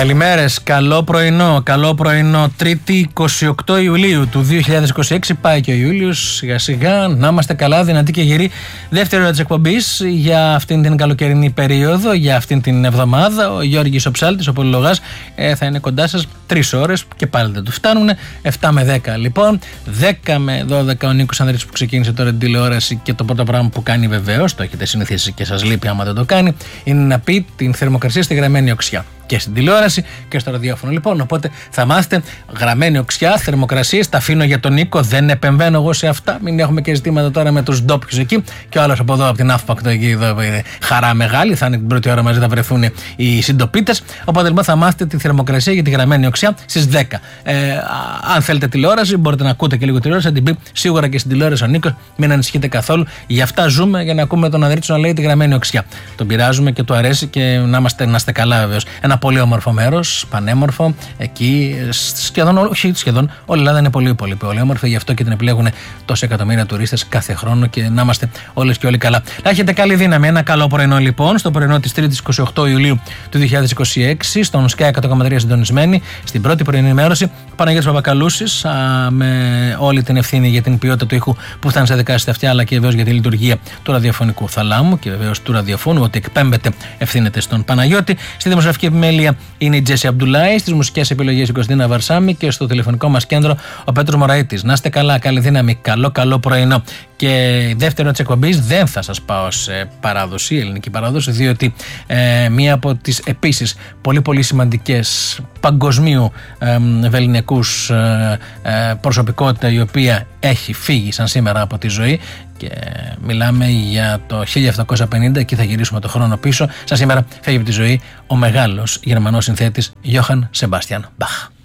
Καλημέρες, καλό πρωινό, Τρίτη 28 Ιουλίου του 2026, πάει και ο Ιούλιος, σιγά σιγά, να είμαστε καλά, δυνατοί και γεροί. Δεύτερη ώρα της εκπομπής για αυτήν την καλοκαιρινή περίοδο, για αυτήν την εβδομάδα. Ο Γιώργης ο Ψάλτης, ο Πολυλογάς, θα είναι κοντά σας 3 ώρες και πάλι δεν του φτάνουν. 7 με 10 λοιπόν, 10 με 12 ο Νίκος Ανδρίτης που ξεκίνησε τώρα την τηλεόραση και το πρώτο πράγμα που κάνει βεβαίως, το έχετε συνηθίσει και σας λείπει άμα δεν το κάνει, είναι να πει την θερμοκρασία στη γραμμένη οξιά. Και στην τηλεόραση και στο ραδιόφωνο λοιπόν. Οπότε θα μάθετε γραμμένη οξιά, θερμοκρασίες. Τα αφήνω για τον Νίκο, δεν επεμβαίνω εγώ σε αυτά. Μην έχουμε και ζητήματα τώρα με τους ντόπιους εκεί. Και ο άλλος από εδώ, από την Αύπακτο, εκεί εδώ, χαρά μεγάλη. Θα είναι την πρώτη ώρα μαζί, θα βρεθούν οι συντοπίτες. Οπότε λοιπόν θα μάθετε τη θερμοκρασία για τη γραμμένη οξιά στις 10. Αν θέλετε τηλεόραση, μπορείτε να ακούτε και λίγο τηλεόραση. Θα την πει σίγουρα και στην τηλεόραση ο Νίκος. Μην ανησυχείτε καθόλου. Γι' αυτά ζούμε, για να ακούμε τον Ανδρίτσο να λέει τη γραμμένη οξιά. Τον πειράζουμε και του αρέσει και να είστε καλά βεβαίως. Ένα πολύ όμορφο μέρος, πανέμορφο, εκεί σχεδόν όλη η Ελλάδα είναι πολύ όμορφη, γι' αυτό και την επιλέγουν τόσα εκατομμύρια τουρίστες κάθε χρόνο και να είμαστε όλες και όλοι καλά. Να έχετε καλή δύναμη, ένα καλό πρωινό λοιπόν, στο πρωινό της 3ης 28 Ιουλίου του 2026, στον Sky 100,3 συντονισμένη, στην πρώτη πρωινή ενημέρωση, ο Παναγιώτης Παπακαλούσης, με όλη την ευθύνη για την ποιότητα του ήχου που φτάνει σε δικά σας τα αυτιά, αλλά και βεβαίως για τη λειτουργία του ραδιοφωνικού θαλάμου και βεβαίως του ραδιοφώνου, ότι εκπέμπεται ευθύνεται στον Παναγιώτη. Στη δημοσιογραφική επιμέλεια είναι η Τζέσι Αμπντουλάη, στις μουσικές επιλογές η Κωνσταντίνα Βαρσάμι και στο τηλεφωνικό μας κέντρο ο Πέτρος Μωραΐτης. Να είστε καλά, καλή δύναμη, καλό πρωινό. Και η δεύτερη ώρα της εκπομπής δεν θα σας πάω σε παράδοση, ελληνική παράδοση, διότι μία από τις επίσης πολύ σημαντικές παγκοσμίου βελληνικούς προσωπικότητα η οποία έχει φύγει σαν σήμερα από τη ζωή. Και μιλάμε για το 1750, εκεί θα γυρίσουμε το χρόνο πίσω. Σαν σήμερα φεύγει από τη ζωή ο μεγάλος Γερμανός συνθέτης Johann Sebastian Bach.